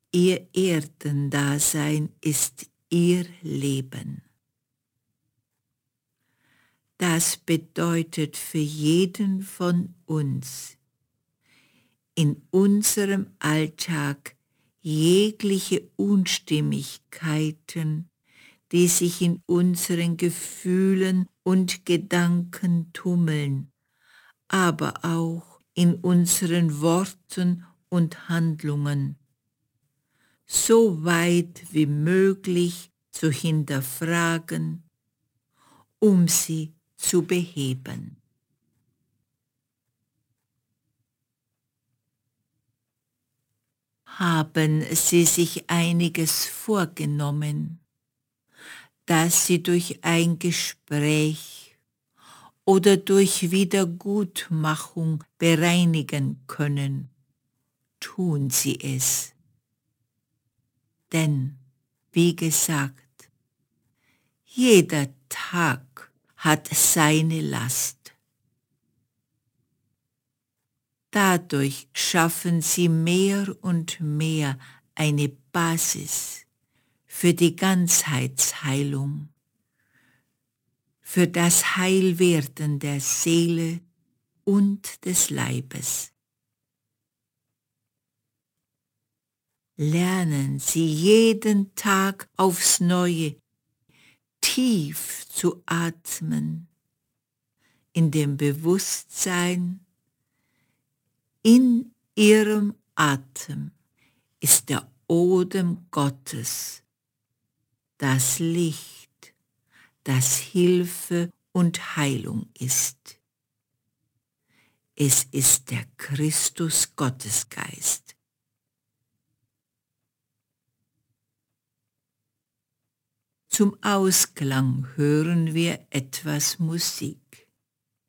Ihr Erdendasein ist ihr Leben. Das bedeutet für jeden von uns, in unserem Alltag jegliche Unstimmigkeiten, die sich in unseren Gefühlen und Gedanken tummeln, aber auch in unseren Worten und Handlungen, so weit wie möglich zu hinterfragen, um sie zu beheben. Haben Sie sich einiges vorgenommen, das Sie durch ein Gespräch oder durch Wiedergutmachung bereinigen können? Tun Sie es. Denn, wie gesagt, jeder Tag hat seine Last. Dadurch schaffen Sie mehr und mehr eine Basis für die Ganzheitsheilung, für das Heilwerden der Seele und des Leibes. Lernen Sie jeden Tag aufs Neue tief zu atmen, in dem Bewusstsein, in Ihrem Atem ist der Odem Gottes, das Licht, das Hilfe und Heilung ist. Es ist der Christus Gottesgeist. Zum Ausklang hören wir etwas Musik.